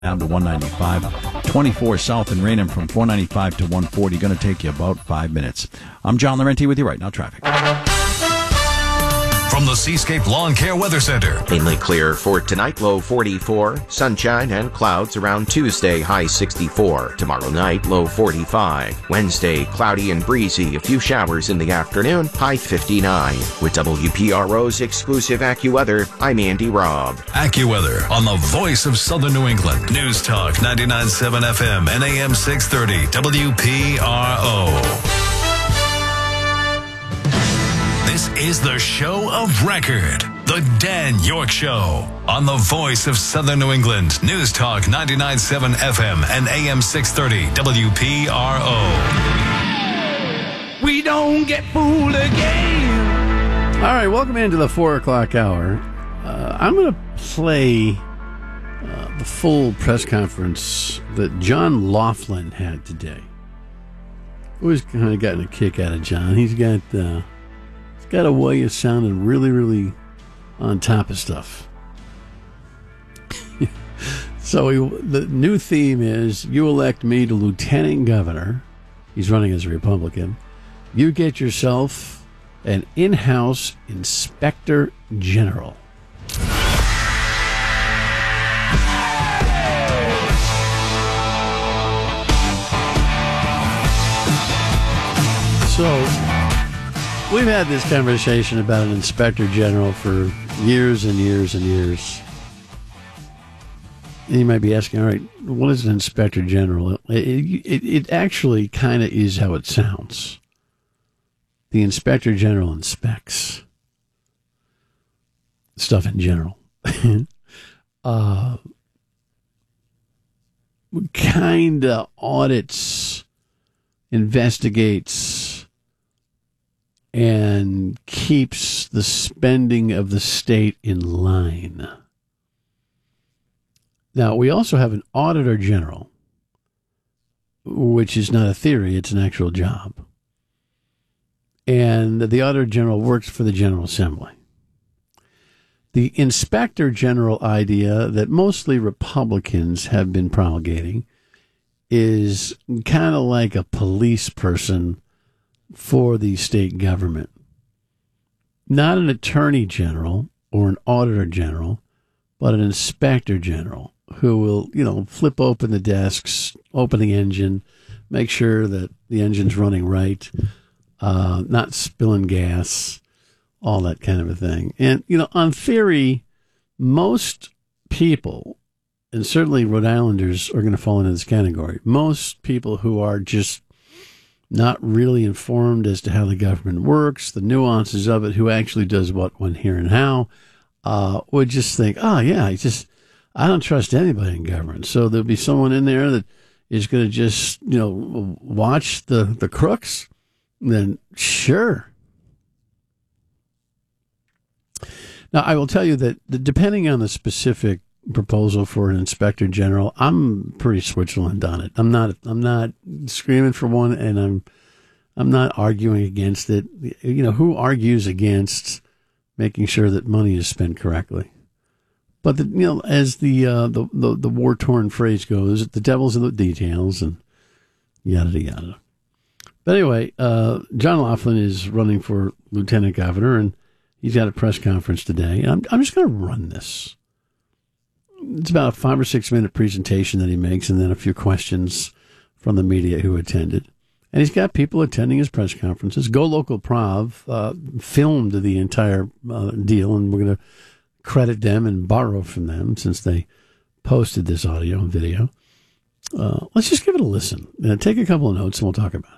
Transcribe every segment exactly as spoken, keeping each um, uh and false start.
down to one ninety-five. twenty-four south in Raynham from four ninety-five to one forty. Going to take you about five minutes. I'm John Laurenti with you right now. Traffic. From the Seascape Lawn Care Weather Center. Mainly clear for tonight, low forty-four. Sunshine and clouds around Tuesday, high sixty-four. Tomorrow night, low forty-five. Wednesday, cloudy and breezy. A few showers in the afternoon, high fifty-nine. With W P R O's exclusive AccuWeather, I'm Andy Robb. AccuWeather on the voice of Southern New England. News Talk ninety-nine point seven F M and A M six thirty W P R O. This is the show of record, The Dan York Show, on the voice of Southern New England. News Talk ninety-nine point seven F M and A M six thirty W P R O. We don't get fooled again. All right, welcome into the four o'clock hour. Uh, I'm going to play uh, the full press conference that John Laughlin had today. Always kind of gotten a kick out of John. He's got... Uh, got a way of sounding really, really on top of stuff. So he, the new theme is, you elect me to lieutenant governor. He's running as a Republican. You get yourself an in-house inspector general. So... we've had this conversation about an inspector general for years and years and years. And you might be asking, all right, what is an inspector general? It, it, it actually kind of is how it sounds. The inspector general inspects stuff in general. uh, kind of audits, investigates, and keeps the spending of the state in line. Now, we also have an auditor general, which is not a theory, it's an actual job. And the auditor general works for the General Assembly. The inspector general idea that mostly Republicans have been promulgating is kind of like a police person for the state government. Not an attorney general or an auditor general, but an inspector general who will, you know, flip open the desks, open the engine, make sure that the engine's running right, uh, not spilling gas, all that kind of a thing. And, you know, on theory, most people, and certainly Rhode Islanders are going to fall into this category, most people who are just not really informed as to how the government works, the nuances of it, who actually does what, when, here, and how, uh, would just think, oh, yeah, I just, I don't trust anybody in government. So there'll be someone in there that is going to just, you know, watch the, the crooks. Then, sure. Now, I will tell you that depending on the specific proposal for an inspector general, I'm pretty Switzerland on it. I'm not. I'm not screaming for one, and I'm. I'm not arguing against it. You know, who argues against making sure that money is spent correctly? But the, you know, as the uh, the the, the war torn phrase goes, the devil's in the details, and yada yada. But anyway, uh, John Laughlin is running for lieutenant governor, and he's got a press conference today. And I'm I'm just going to run this. It's about a five or six minute presentation that he makes, and then a few questions from the media who attended. And he's got people attending his press conferences. Go Local Prov uh, filmed the entire uh, deal, and we're going to credit them and borrow from them since they posted this audio and video. Uh, let's just give it a listen. Uh, take a couple of notes, and we'll talk about it.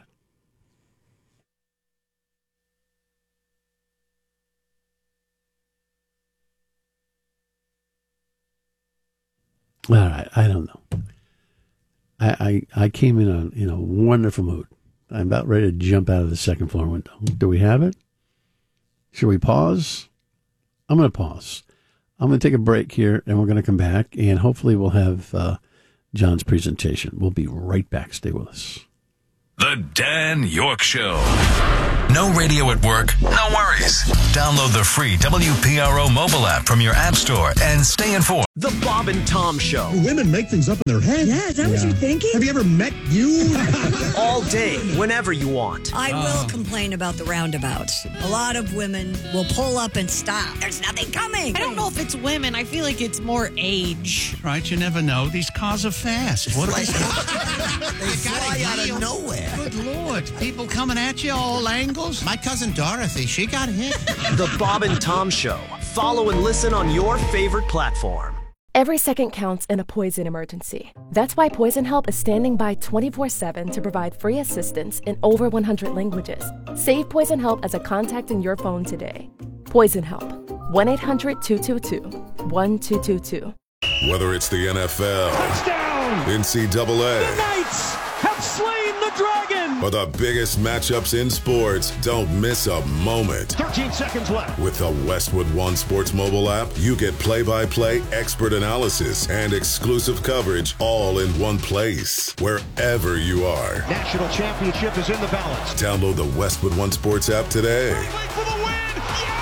All right, I don't know. I, I, I came in a, in a wonderful mood. I'm about ready to jump out of the second floor window. Do we have it? Should we pause? I'm going to pause. I'm going to take a break here, and we're going to come back, and hopefully we'll have uh, John's presentation. We'll be right back. Stay with us. The Dan York Show. No radio at work? No worries. Download the free W P R O mobile app from your app store and stay informed. The Bob and Tom Show. Women make things up in their head. Yeah, is that yeah. what you're thinking? Have you ever met you? All day, whenever you want. I oh. will complain about the roundabouts. A lot of women will pull up and stop. There's nothing coming. I don't know if it's women. I feel like it's more age. Right, you never know. These cars are fast. What like, they fly out of nowhere. Good Lord. People coming at you, all angles. My cousin Dorothy, she got hit. The Bob and Tom Show. Follow and listen on your favorite platform. Every second counts in a poison emergency. That's why Poison Help is standing by twenty-four seven to provide free assistance in over one hundred languages. Save Poison Help as a contact in your phone today. Poison Help. one eight hundred two two two one two two two. Whether it's the N F L, touchdown, N C double A, the Knights have slain the dragon, or the biggest matchups in sports, don't miss a moment. thirteen seconds left. With the Westwood One Sports mobile app, you get play-by-play expert analysis and exclusive coverage all in one place, wherever you are. National championship is in the balance. Download the Westwood One Sports app today. For the win.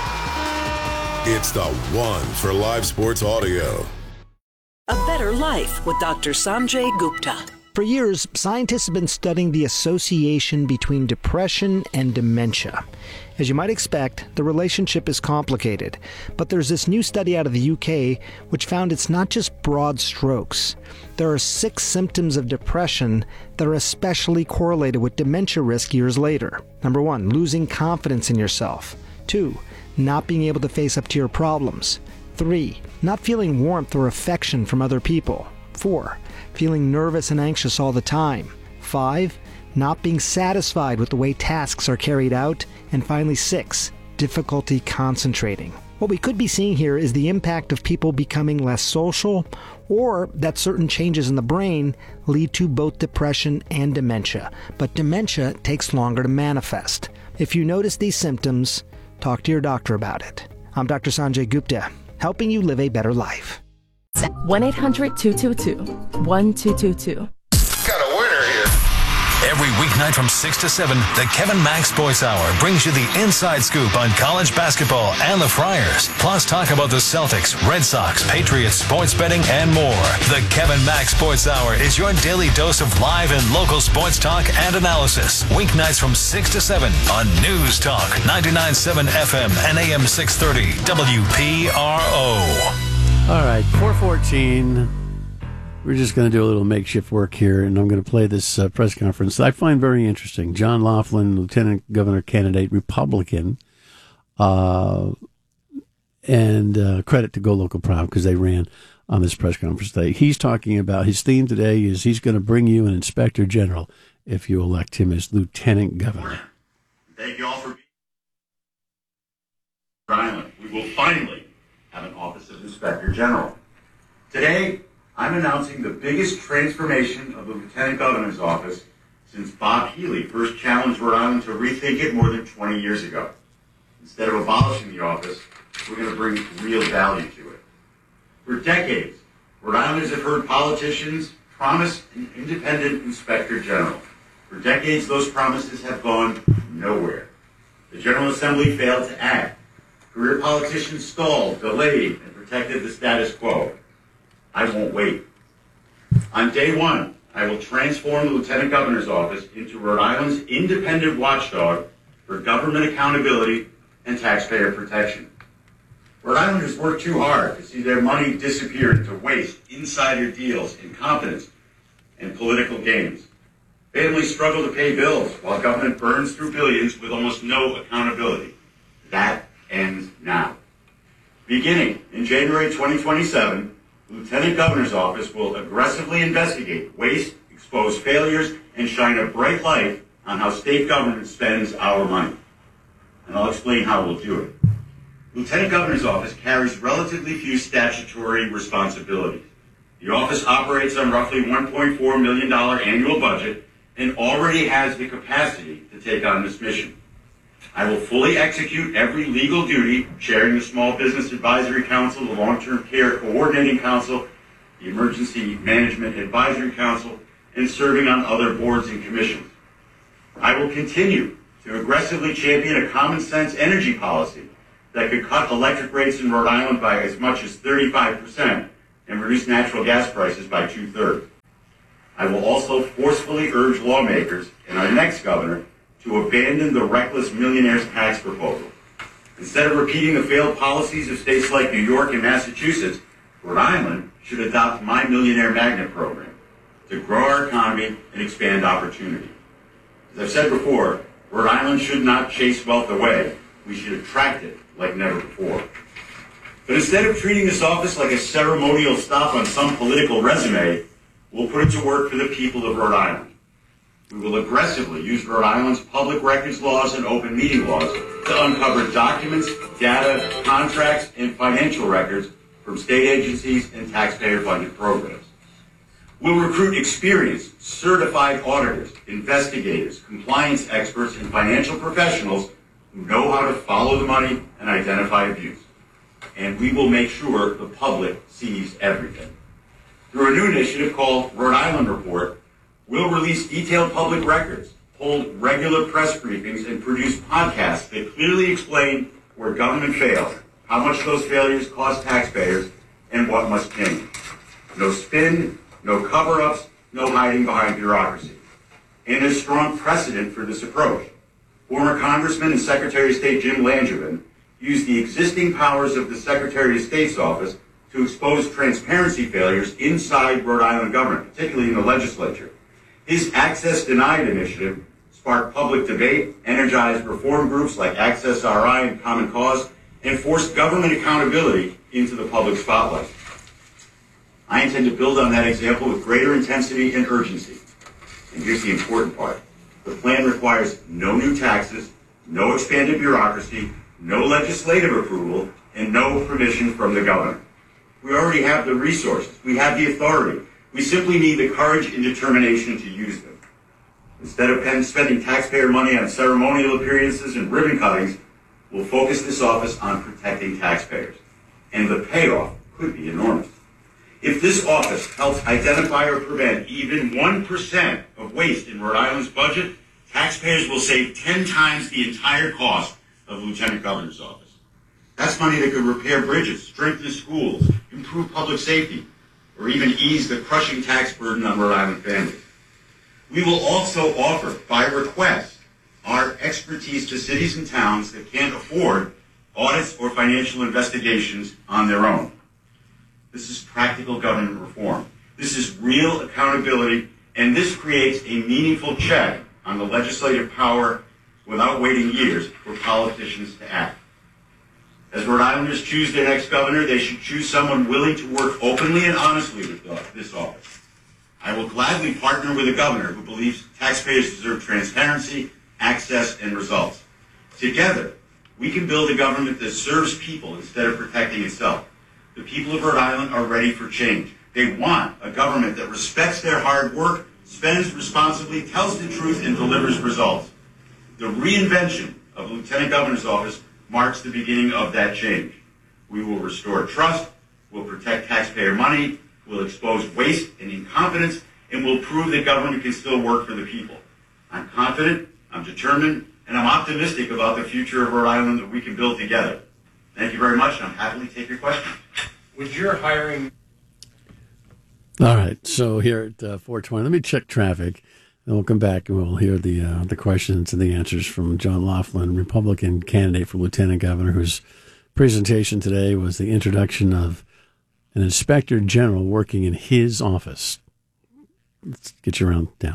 Yeah! It's the one for live sports audio. A Better Life with Doctor Sanjay Gupta. For years, scientists have been studying the association between depression and dementia. As you might expect, the relationship is complicated, but there's this new study out of the U K which found it's not just broad strokes. There are six symptoms of depression that are especially correlated with dementia risk years later. Number one, losing confidence in yourself. Two, not being able to face up to your problems. Three, not feeling warmth or affection from other people. Four, feeling nervous and anxious all the time. Five, not being satisfied with the way tasks are carried out. And finally, six, difficulty concentrating. What we could be seeing here is the impact of people becoming less social, or that certain changes in the brain lead to both depression and dementia. But dementia takes longer to manifest. If you notice these symptoms, talk to your doctor about it. I'm Doctor Sanjay Gupta, helping you live a better life. one eight hundred two two two one two two two. Got a winner here. Every weeknight from six to seven, the Kevin Mack Sports Hour brings you the inside scoop on college basketball and the Friars. Plus talk about the Celtics, Red Sox, Patriots, sports betting, and more. The Kevin Mack Sports Hour is your daily dose of live and local sports talk and analysis. Weeknights from six to seven on News Talk ninety-nine point seven F M and A M six thirty W P R O. All right, four fourteen. We're just going to do a little makeshift work here, and I'm going to play this uh, press conference that I find very interesting. John Laughlin, Lieutenant Governor candidate, Republican, uh, and uh, credit to Go Local Proud because they ran on this press conference today. He's talking about, his theme today is he's going to bring you an Inspector General if you elect him as Lieutenant Governor. Thank you all for being here. Island. We will finally have an Office of Inspector General. Today, I'm announcing the biggest transformation of the Lieutenant Governor's office since Bob Healy first challenged Rhode Island to rethink it more than twenty years ago. Instead of abolishing the office, we're going to bring real value to it. For decades, Rhode Islanders have heard politicians promise an independent Inspector General. For decades, those promises have gone nowhere. The General Assembly failed to act. Career politicians stalled, delayed, and protected the status quo. I won't wait. On day one, I will transform the Lieutenant Governor's office into Rhode Island's independent watchdog for government accountability and taxpayer protection. Rhode Islanders work too hard to see their money disappear into waste, insider deals, incompetence, and political gains. Families struggle to pay bills while government burns through billions with almost no accountability. That ends now. Beginning in January twenty twenty-seven, the Lieutenant Governor's office will aggressively investigate waste, expose failures, and shine a bright light on how state government spends our money. And I'll explain how we'll do it. Lieutenant Governor's office carries relatively few statutory responsibilities. The office operates on roughly one point four million dollars annual budget and already has the capacity to take on this mission. I will fully execute every legal duty, chairing the Small Business Advisory Council, the Long-Term Care Coordinating Council, the Emergency Management Advisory Council, and serving on other boards and commissions. I will continue to aggressively champion a common-sense energy policy that could cut electric rates in Rhode Island by as much as thirty-five percent and reduce natural gas prices by two-thirds. I will also forcefully urge lawmakers and our next governor to abandon the reckless millionaires tax proposal. Instead of repeating the failed policies of states like New York and Massachusetts, Rhode Island should adopt My Millionaire Magnet program to grow our economy and expand opportunity. As I've said before, Rhode Island should not chase wealth away. We should attract it like never before. But instead of treating this office like a ceremonial stop on some political resume, we'll put it to work for the people of Rhode Island. We will aggressively use Rhode Island's public records laws and open meeting laws to uncover documents, data, contracts, and financial records from state agencies and taxpayer-funded programs. We'll recruit experienced, certified auditors, investigators, compliance experts, and financial professionals who know how to follow the money and identify abuse. And we will make sure the public sees everything. Through a new initiative called Rhode Island Report, we'll release detailed public records, hold regular press briefings, and produce podcasts that clearly explain where government fails, how much those failures cost taxpayers, and what must change. No spin, no cover-ups, no hiding behind bureaucracy. And there's strong precedent for this approach. Former Congressman and Secretary of State Jim Langevin used the existing powers of the Secretary of State's office to expose transparency failures inside Rhode Island government, particularly in the legislature. His Access Denied initiative sparked public debate, energized reform groups like Access R I and Common Cause, and forced government accountability into the public spotlight. I intend to build on that example with greater intensity and urgency. And here's the important part. The plan requires no new taxes, no expanded bureaucracy, no legislative approval, and no permission from the governor. We already have the resources. We have the authority. We simply need the courage and determination to use them. Instead of spending taxpayer money on ceremonial appearances and ribbon cuttings, we'll focus this office on protecting taxpayers. And the payoff could be enormous. If this office helps identify or prevent even one percent of waste in Rhode Island's budget, taxpayers will save ten times the entire cost of the Lieutenant Governor's office. That's money that could repair bridges, strengthen schools, improve public safety, or even ease the crushing tax burden on Rhode Island families. We will also offer, by request, our expertise to cities and towns that can't afford audits or financial investigations on their own. This is practical government reform. This is real accountability, and this creates a meaningful check on the legislative power without waiting years for politicians to act. As Rhode Islanders choose their next governor, they should choose someone willing to work openly and honestly with this office. I will gladly partner with a governor who believes taxpayers deserve transparency, access, and results. Together, we can build a government that serves people instead of protecting itself. The people of Rhode Island are ready for change. They want a government that respects their hard work, spends responsibly, tells the truth, and delivers results. The reinvention of the Lieutenant Governor's office marks the beginning of that change. We will restore trust, we'll protect taxpayer money, we'll expose waste and incompetence, and we'll prove that government can still work for the people. I'm confident, I'm determined, and I'm optimistic about the future of Rhode Island that we can build together. Thank you very much, and I'm happily take your questions. Would your hiring... All right, so here at uh, four twenty, let me check traffic. Then we'll come back and we'll hear the uh, the questions and the answers from John Laughlin, Republican candidate for Lieutenant Governor, whose presentation today was the introduction of an Inspector General working in his office. Let's get you around down.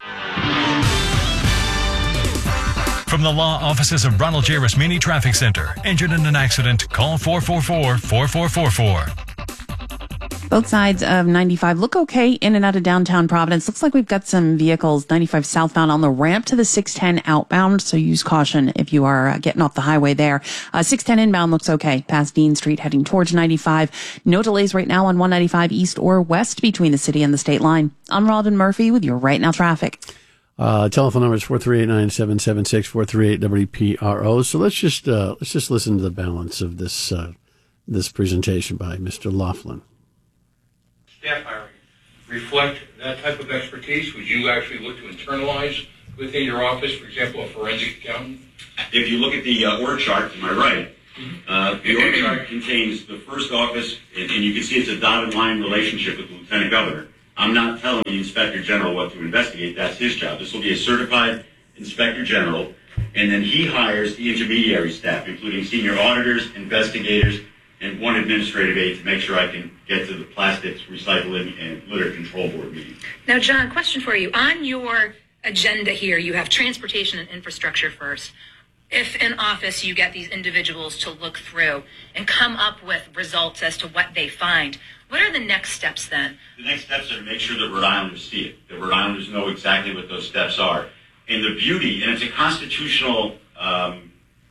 From the law offices of Ronald J. Rasmini Traffic Center. Injured in an accident? Call four four four, four four four four. Both sides of ninety-five look okay in and out of downtown Providence. Looks like we've got some vehicles ninety-five southbound on the ramp to the six ten outbound, so use caution if you are uh, getting off the highway there. Uh, six ten inbound looks okay past Dean Street heading towards ninety-five. No delays right now on one ninety-five east or west between the city and the state line. I'm Robin Murphy with your Right Now Traffic. Uh, telephone number is four three eight nine seven seven six, four three eight W P R O. So let's just uh, let's just listen to the balance of this uh, this presentation by Mister Laughlin. Staff hiring reflect that type of expertise? Would you actually look to internalize within your office, for example, a forensic accountant? If you look at the uh, org chart to my right, Uh, the org chart contains the first office, and, and you can see it's a dotted line relationship with the Lieutenant Governor. I'm not telling the Inspector General what to investigate. That's his job. This will be a certified Inspector General, and then he hires the intermediary staff, including senior auditors, investigators, and one administrative aide to make sure I can get to the plastics recycling and litter control board meeting. Now, John, question for you. On your agenda here, you have transportation and infrastructure first. If in office you get these individuals to look through and come up with results as to what they find, what are the next steps then? The next steps are to make sure that Rhode Islanders see it, that Rhode Islanders know exactly what those steps are. And the beauty, and it's a constitutional um,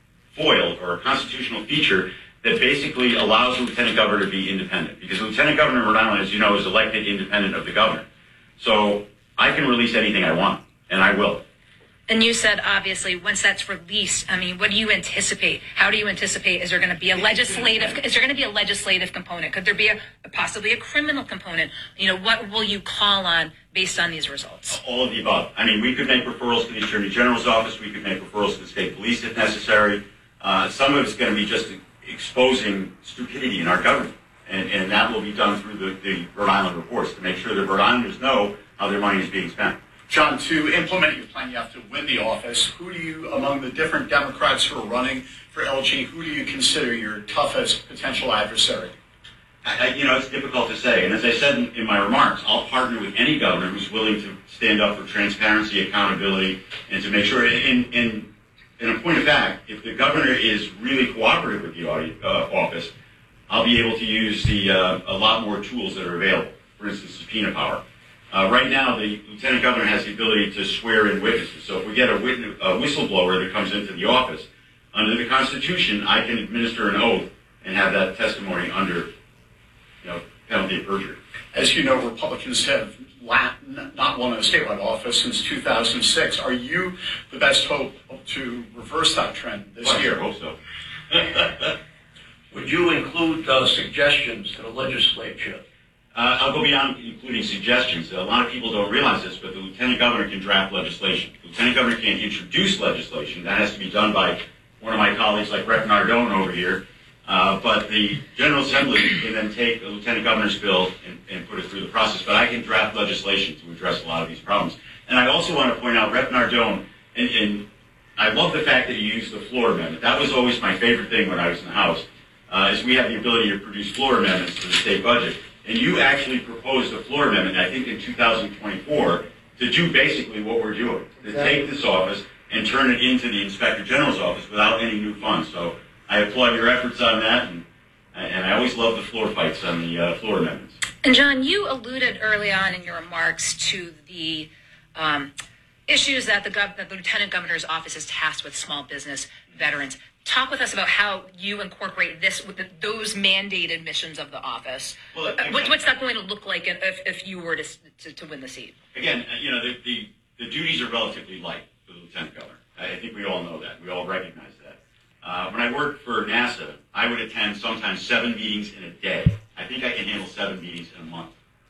foil or a constitutional feature that basically allows the Lieutenant Governor to be independent. Because the Lieutenant Governor of Rhode Island, as you know, is elected independent of the Governor. So I can release anything I want, and I will. And you said, obviously, once that's released, I mean, what do you anticipate? How do you anticipate? Is there going to be a legislative? Is there going to be a legislative component? Could there be a possibly a criminal component? You know, what will you call on based on these results? All of the above. I mean, we could make referrals to the Attorney General's office. We could make referrals to the state police if necessary. Uh, some of it's going to be just exposing stupidity in our government, and, and that will be done through the, the Rhode Island reports to make sure that Rhode Islanders know how their money is being spent. John, to implement your plan, you have to win the office. Who do you, among the different Democrats who are running for L G, who do you consider your toughest potential adversary? I, I, you know, it's difficult to say. And as I said in, in my remarks, I'll partner with any governor who's willing to stand up for transparency, accountability, and to make sure, in, in, in a point of fact, if the governor is really cooperative with the audi- uh, office, I'll be able to use the uh, a lot more tools that are available. For instance, subpoena power. Uh, right now, the Lieutenant Governor has the ability to swear in witnesses. So if we get a, witness, a whistleblower that comes into the office, under the Constitution, I can administer an oath and have that testimony under, you know, penalty of perjury. As you know, Republicans have not won a statewide office since two thousand six. Are you the best hope to reverse that trend this well, year? I hope so. Would you include uh, suggestions to the legislature? Uh, I'll go beyond including suggestions. A lot of people don't realize this, but the Lieutenant Governor can draft legislation. The Lieutenant Governor can't introduce legislation. That has to be done by one of my colleagues like Representative Nardone over here. Uh, but the General Assembly can then take the Lieutenant Governor's bill and, and put it through the process. But I can draft legislation to address a lot of these problems. And I also want to point out, Representative Nardone, and, and I love the fact that he used the floor amendment. That was always my favorite thing when I was in the House, uh, is we have the ability to produce floor amendments to the state budget. And you actually proposed a floor amendment, I think in two thousand twenty-four, to do basically what we're doing, to take this office and turn it into the Inspector General's office without any new funds. So I applaud your efforts on that, and, and I always love the floor fights on the uh, floor amendments. And John, you alluded early on in your remarks to the um, issues that the, gov- that the Lieutenant Governor's office is tasked with small business veterans. Talk with us about how you incorporate this with the, those mandated missions of the office. Well, again, what, what's that going to look like if, if you were to, to, to win the seat? Again, you know, the, the, the duties are relatively light for the Lieutenant Governor. I think we all know that. We all recognize that. Uh, when I worked for NASA, I would attend sometimes seven meetings in a day. I think I can handle seven meetings in a month.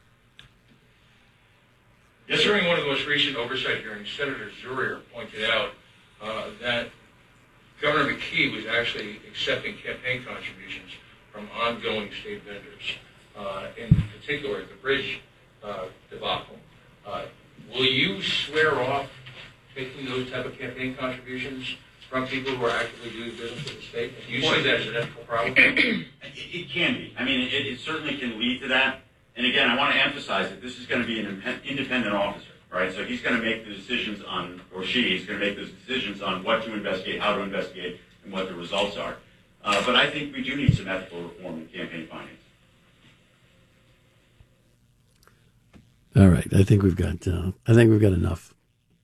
Yes, during one of the most recent oversight hearings, Senator Zurier pointed out uh, that Governor McKee was actually accepting campaign contributions from ongoing state vendors, uh, in particular the bridge uh, debacle. Uh, will you swear off taking those type of campaign contributions from people who are actively doing business with the state? Do you see that as an ethical problem? it, it can be. I mean, it, it certainly can lead to that. And again, I want to emphasize that this is going to be an independent officer. Right, so he's going to make the decisions on, or she is going to make those decisions on what to investigate, how to investigate, and what the results are. Uh, but I think we do need some ethical reform in campaign finance. All right, I think we've got. Uh, I think we've got enough.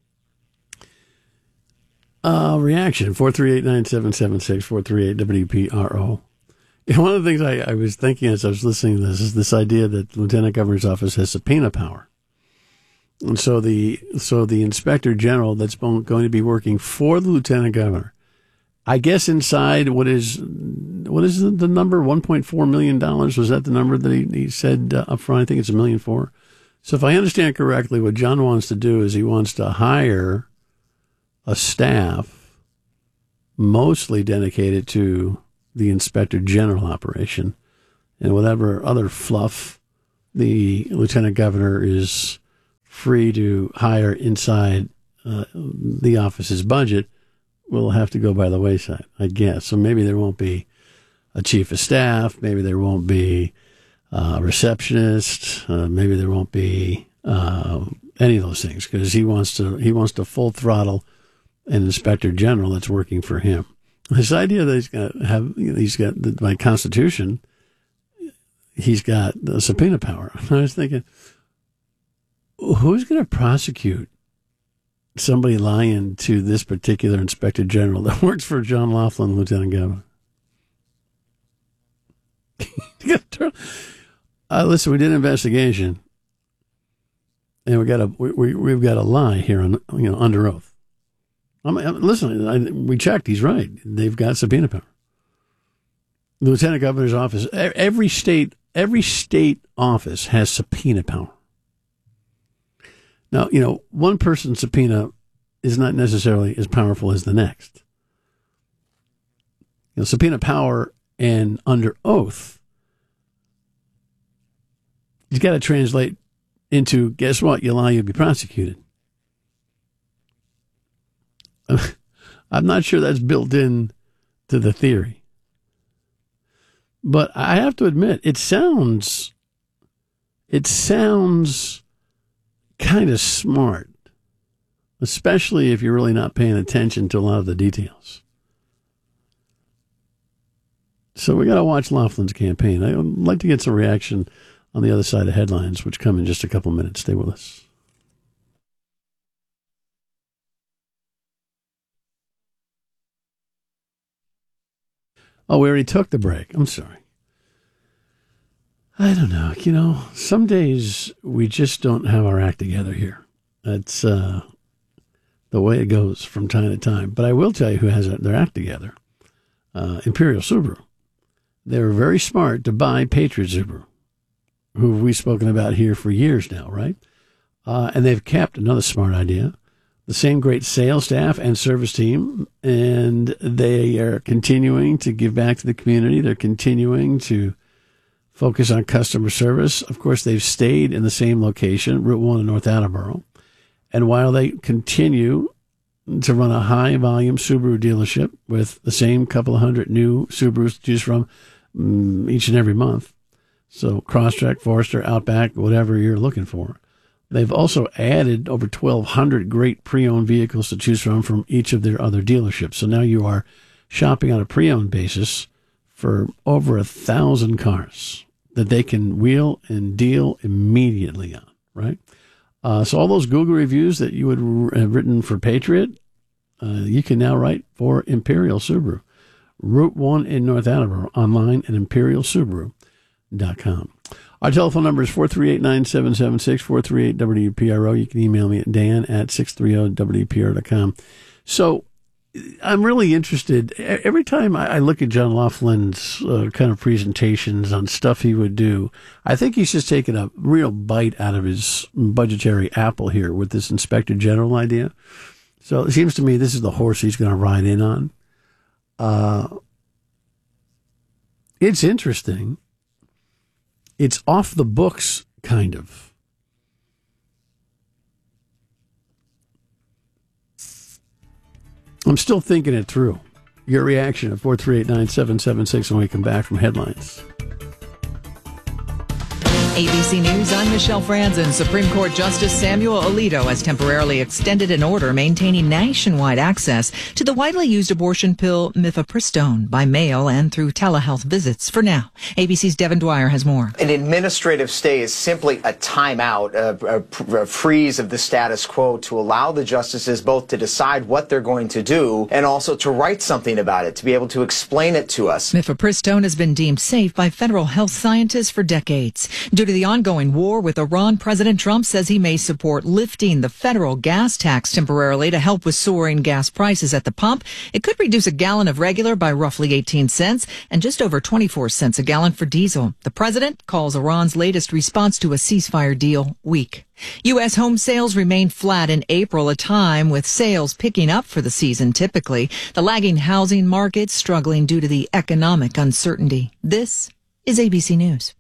Uh, reaction four three eight nine seven seven six four three eight W P R O. You know, one of the things I, I was thinking as I was listening to this is this idea that the Lieutenant Governor's office has subpoena power. And so the so the Inspector General that's going to be working for the Lieutenant Governor, I guess inside what is what is the number one point four million dollars? Was that the number that he, he said uh, up front? I think it's a million four. So if I understand correctly, what John wants to do is he wants to hire a staff mostly dedicated to the Inspector General operation, and whatever other fluff the Lieutenant Governor is free to hire inside uh, the office's budget will have to go by the wayside, I guess. So maybe there won't be a chief of staff, maybe there won't be a receptionist, uh, maybe there won't be uh, any of those things, because he wants to he wants to full throttle an Inspector General that's working for him. This idea that he's got to have he's got by Constitution, he's got the subpoena power. I was thinking, who's going to prosecute somebody lying to this particular Inspector General that works for John Laughlin, Lieutenant Governor? uh, listen, we did an investigation, and we got a we, we we've got a lie here on you know under oath. I'm, I'm listen. I, we checked. He's right. They've got subpoena power. The Lieutenant Governor's office. Every state, every state office has subpoena power. Now, you know, one person's subpoena is not necessarily as powerful as the next. You know, subpoena power and under oath, you've got to translate into, guess what? You lie, you'll be prosecuted. I'm not sure that's built in to the theory. But I have to admit, it sounds, it sounds kind of smart, especially if you're really not paying attention to a lot of the details. So we got to watch Laughlin's campaign. I would like to get some reaction on the other side of headlines, which come in just a couple minutes. Stay with us. Oh, we already took the break. I'm sorry. I don't know. You know, some days we just don't have our act together here. That's uh, the way it goes from time to time. But I will tell you who has their act together. Uh, Imperial Subaru. They were very smart to buy Patriot Subaru, who we've spoken about here for years now, right? Uh, and they've kept another smart idea. The same great sales staff and service team, and they are continuing to give back to the community. They're continuing to focus on customer service. Of course, they've stayed in the same location, Route one in North Attleboro. And while they continue to run a high-volume Subaru dealership with the same couple of hundred new Subarus to choose from um, each and every month, so Crosstrek, Forester, Outback, whatever you're looking for, they've also added over twelve hundred great pre-owned vehicles to choose from from each of their other dealerships. So now you are shopping on a pre-owned basis for over a thousand cars that they can wheel and deal immediately on, right? Uh, so all those Google reviews that you would have written for Patriot, uh, you can now write for Imperial Subaru. Route one in North Attleboro, online at imperial subaru dot com. Our telephone number is four three eight, nine seven seven six, four three eight W P R O. You can email me at dan at six thirty W P R dot com. So I'm really interested. Every time I look at John Laughlin's uh, kind of presentations on stuff he would do, I think he's just taking a real bite out of his budgetary apple here with this Inspector General idea. So it seems to me this is the horse he's going to ride in on. Uh, it's interesting. It's off the books, kind of. I'm still thinking it through. Your reaction at four three eight, nine seven seven six when we come back from headlines. A B C News, I'm Michelle Franzen. Supreme Court Justice Samuel Alito has temporarily extended an order maintaining nationwide access to the widely used abortion pill mifepristone by mail and through telehealth visits for now. A B C's Devin Dwyer has more. An administrative stay is simply a timeout, a, a, a freeze of the status quo to allow the justices both to decide what they're going to do and also to write something about it, to be able to explain it to us. Mifepristone has been deemed safe by federal health scientists for decades due to the ongoing war with Iran, President Trump says he may support lifting the federal gas tax temporarily to help with soaring gas prices at the pump. It could reduce a gallon of regular by roughly eighteen cents and just over twenty-four cents a gallon for diesel. The president calls Iran's latest response to a ceasefire deal weak. U S home sales remained flat in April, a time with sales picking up for the season typically. The lagging housing market struggling due to the economic uncertainty. This is A B C News.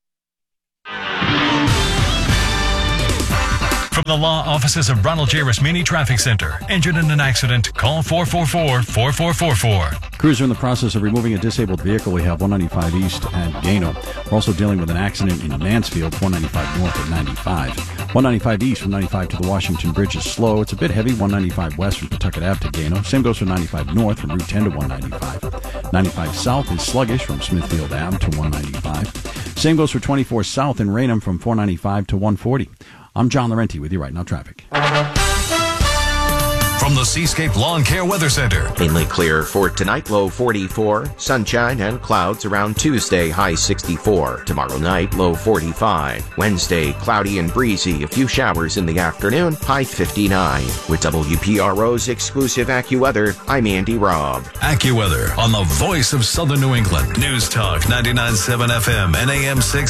From the law offices of Ronald J. Rasmini Traffic Center. Injured in an accident? Call four four four, four four four four. Crews are in the process of removing a disabled vehicle. We have one ninety-five East at Gano. We're also dealing with an accident in Mansfield, one ninety-five North at ninety-five. one ninety-five East from ninety-five to the Washington Bridge is slow. It's a bit heavy, one ninety-five West from Pawtucket Avenue to Gano. Same goes for ninety-five North from Route ten to one ninety-five. ninety-five South is sluggish from Smithfield Avenue to one ninety-five. Same goes for twenty-four South in Raynham from four ninety-five to one forty. I'm John Laurenti with you right now, traffic. From the Seascape Lawn Care Weather Center. Mainly clear for tonight, low forty-four. Sunshine and clouds around Tuesday, high sixty-four. Tomorrow night, low forty-five. Wednesday, cloudy and breezy. A few showers in the afternoon, high fifty-nine. With W P R O's exclusive AccuWeather, I'm Andy Robb. AccuWeather on the voice of Southern New England. News Talk ninety-nine point seven F M and A M six.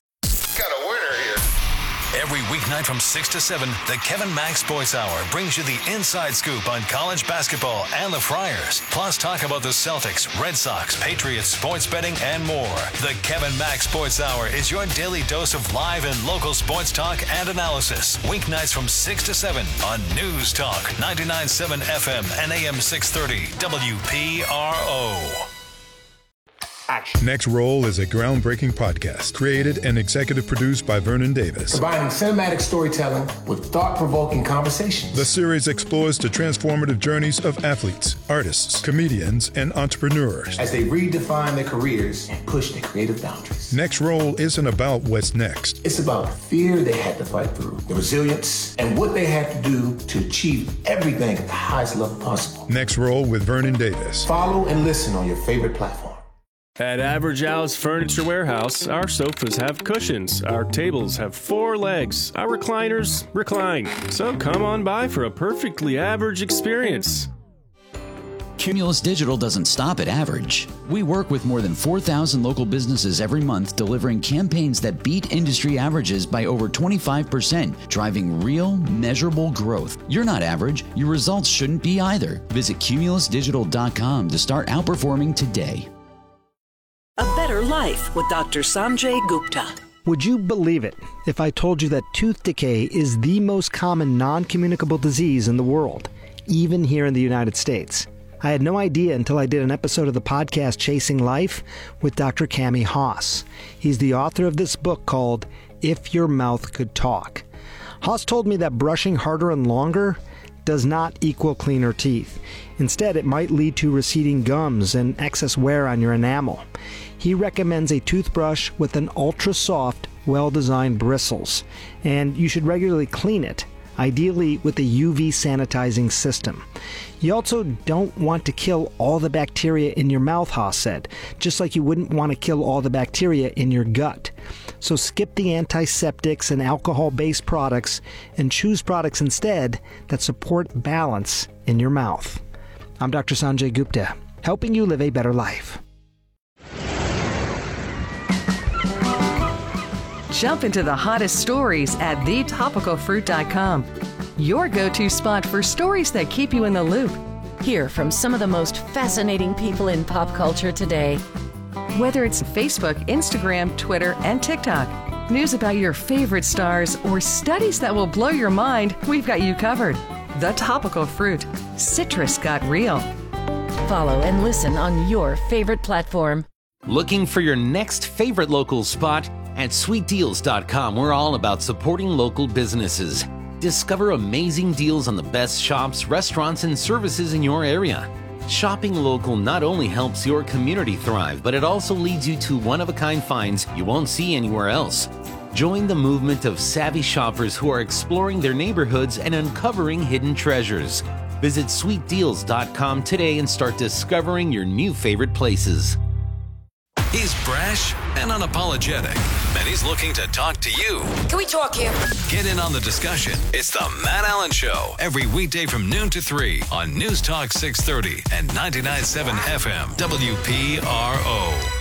Every weeknight from six to seven, the Kevin Mack Sports Hour brings you the inside scoop on college basketball and the Friars. Plus, talk about the Celtics, Red Sox, Patriots, sports betting, and more. The Kevin Mack Sports Hour is your daily dose of live and local sports talk and analysis. Weeknights from six to seven on News Talk ninety-nine point seven F M and A M six thirty W P R O. Action. Next Roll is a groundbreaking podcast created and executive produced by Vernon Davis. Combining cinematic storytelling with thought-provoking conversations. The series explores the transformative journeys of athletes, artists, comedians, and entrepreneurs as they redefine their careers and push their creative boundaries. Next Roll isn't about what's next. It's about the fear they had to fight through, the resilience, and what they had to do to achieve everything at the highest level possible. Next Roll with Vernon Davis. Follow and listen on your favorite platform. At Average Al's Furniture Warehouse, our sofas have cushions, our tables have four legs, our recliners recline. So come on by for a perfectly average experience. Cumulus Digital doesn't stop at average. We work with more than four thousand local businesses every month, delivering campaigns that beat industry averages by over twenty-five percent, driving real, measurable growth. You're not average. Your results shouldn't be either. Visit cumulus digital dot com to start outperforming today. A Better Life with Doctor Sanjay Gupta. Would you believe it if I told you that tooth decay is the most common non-communicable disease in the world, even here in the United States? I had no idea until I did an episode of the podcast Chasing Life with Doctor Cami Haas. He's the author of this book called If Your Mouth Could Talk. Haas told me that brushing harder and longer does not equal cleaner teeth. Instead, it might lead to receding gums and excess wear on your enamel. He recommends a toothbrush with an ultra-soft, well-designed bristles, and you should regularly clean it, ideally with a U V sanitizing system. You also don't want to kill all the bacteria in your mouth, Haas said, just like you wouldn't want to kill all the bacteria in your gut. So skip the antiseptics and alcohol-based products and choose products instead that support balance in your mouth. I'm Doctor Sanjay Gupta, helping you live a better life. Jump into the hottest stories at the topical fruit dot com. Your go-to spot for stories that keep you in the loop. Hear from some of the most fascinating people in pop culture today. Whether it's Facebook, Instagram, Twitter, and TikTok, news about your favorite stars, or studies that will blow your mind, we've got you covered. The Topical Fruit. Citrus got real. Follow and listen on your favorite platform. Looking for your next favorite local spot? At sweet deals dot com, we're all about supporting local businesses. Discover amazing deals on the best shops, restaurants, and services in your area. Shopping local not only helps your community thrive, but it also leads you to one-of-a-kind finds you won't see anywhere else. Join the movement of savvy shoppers who are exploring their neighborhoods and uncovering hidden treasures. Visit sweet deals dot com today and start discovering your new favorite places. He's brash and unapologetic, and he's looking to talk to you. Can we talk here? Get in on the discussion. It's the Matt Allen Show, every weekday from noon to three on News Talk six thirty and ninety-nine point seven F M W P R O.